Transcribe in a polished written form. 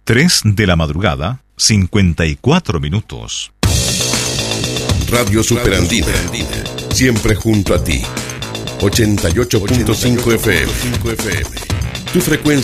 3 de la madrugada, 54 minutos. Radio Superandina, siempre junto a ti. 88.5 FM. Tu frecuencia.